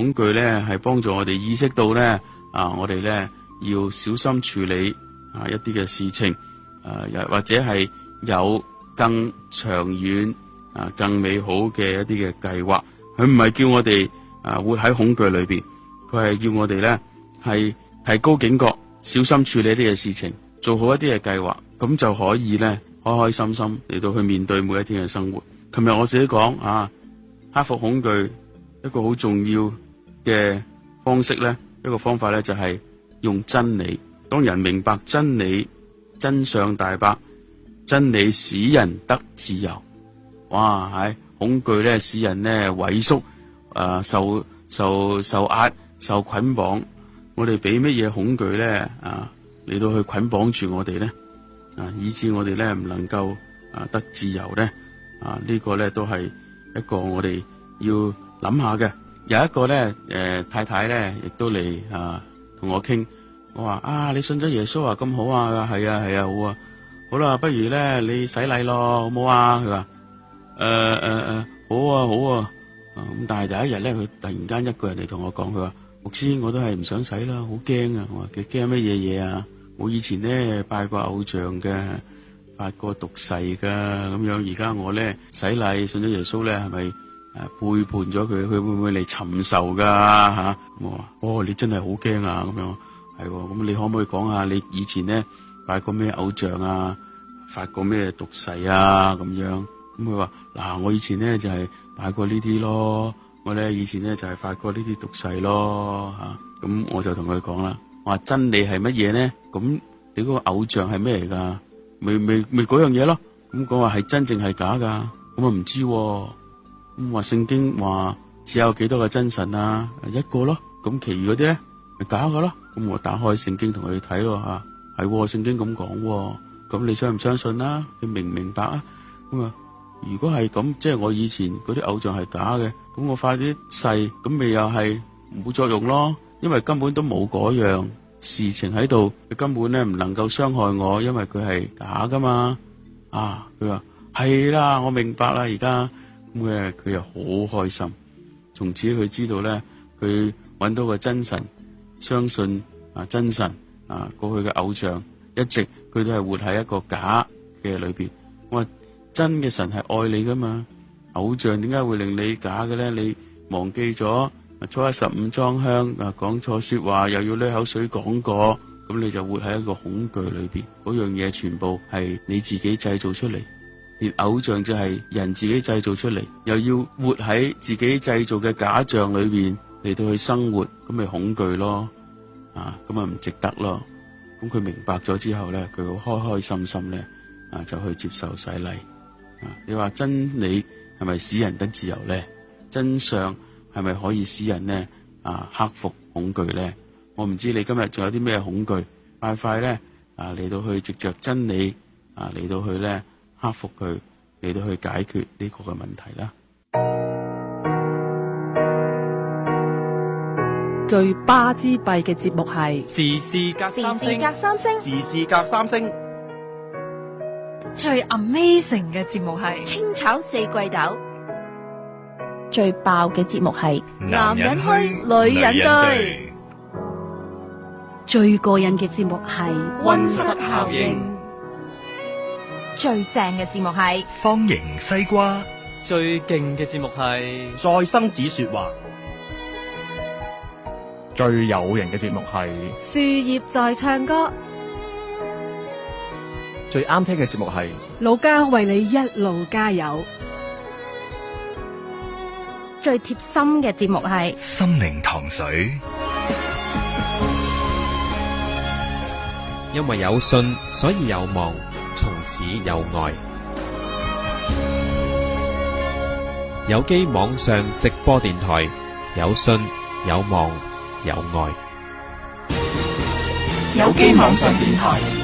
恐懼咧係幫助我哋意識到咧我哋咧要小心處理一啲嘅事情，又或者係有更長遠更美好嘅一啲嘅計劃。佢唔係叫我哋活喺恐懼裏邊，佢係叫我哋咧係提高警覺，小心處理呢啲嘅事情，做好一啲嘅計劃，咁就可以咧開開心心嚟到去面對每一天嘅生活。琴日我自己講克服恐懼一個好重要嘅方式咧，一個方法咧就係用真理。當人明白真理，真相大白，真理使人得自由。哇，係恐懼咧使人咧萎縮，受壓，受捆綁。我哋俾乜嘢恐懼咧嚟到去捆綁住我哋咧以致我哋咧唔能夠得自由咧呢個咧都係一個我哋要諗下嘅。有一個咧太太咧亦都嚟同我傾，我話你信咗耶穌咁好啊，係啊好啊，好啦，不如咧你洗禮咯，好唔好啊？佢話好啊咁但係有一日咧佢突然間一個人嚟同我講，佢話牧師，我都係唔想洗啦，好驚啊！我話你驚乜嘢嘢啊？我以前咧拜過偶像嘅，發過毒誓噶咁樣，而家我咧洗禮信咗耶穌咧，係咪背叛咗佢？佢會唔會嚟尋仇噶吓？我話你真係好驚啊！咁樣係咁，你可唔可以講下你以前咧拜過咩偶像啊？發過咩毒誓啊？咁樣咁佢話我以前咧就係拜過呢啲咯。我咧以前咧就係發過呢啲毒誓咯咁我就同佢講啦，我話真理係乜嘢呢？咁你嗰個偶像係咩嚟噶？咪嗰樣嘢咯。咁講話係真正係假噶？咁唔知咁話聖經話只有幾多個真神啊？一個咯。咁其餘嗰啲咧係假噶咯。咁我打開聖經同佢睇咯係聖經咁講。咁你相唔相信啊？你明唔明白啊？咁啊如果係咁，即係我以前嗰啲偶像係假嘅，咁我發啲誓，咁咪又係冇作用咯，因為根本都冇嗰樣事情喺度，佢根本咧唔能夠傷害我，因為佢係假噶嘛。佢話係啦，我明白啦，而家咁佢又好開心，從此佢知道咧，佢揾到個真神，相信真神過去嘅偶像一直佢都係活喺一個假嘅裏邊。我話真嘅神係愛你噶嘛，偶像點解會令你假嘅咧？你忘記咗初一15裝香講錯說話，又要濺口水講過，咁你就活喺一個恐懼裏邊。嗰樣嘢全部係你自己製造出嚟，連偶像就係人自己製造出嚟，又要活喺自己製造嘅假象裏邊嚟到去生活，咁咪恐懼咯，咁唔值得咯。咁佢明白咗之後咧，佢好開開心心咧就去接受洗禮。你話真理係咪使人得自由咧？真相係咪可以使人咧克服恐懼咧？我唔知你今日仲有啲咩恐懼，快咧嚟到去藉着真理嚟到去咧克服佢，嚟到去解決呢個嘅問題啦。 最巴之閉嘅節目係時事隔三星， 時事隔三星。 最 amazing 嘅節目係清炒四季豆， 最爆嘅節目係男人虛女人對， 最過癮嘅節目係溫室效應， 最正嘅節目係方形西瓜， 最勁嘅節目係再生子說話，最有型嘅節目係樹葉在唱歌， 最啱聽嘅節目係老家為你一路加油， 最貼心嘅節目係心靈糖水。 因為有信，所以有望，從此有愛。有機網上直播電台，有信有望有愛。 有機網上電台。